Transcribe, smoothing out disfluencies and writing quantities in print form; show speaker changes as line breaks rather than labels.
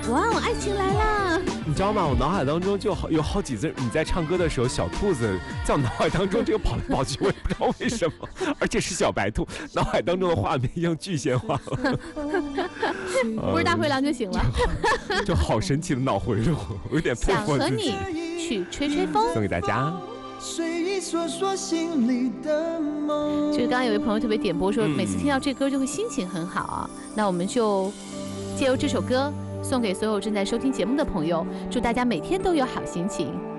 哇哦，爱情来啦！
你知道吗？我脑海当中就有好几次你在唱歌的时候，小兔子在我脑海当中这个跑来跑去，我也不知道为什么，而且是小白兔，脑海当中的画面已经具现化了。
不是大灰狼就行了。
就好神奇的脑回路，我有点佩服自己。
想和你去吹吹风，
送给大家。
就是刚刚有位朋友特别点播说，每次听到这歌就会心情很好啊。那我们就借由这首歌送给所有正在收听节目的朋友，祝大家每天都有好心情。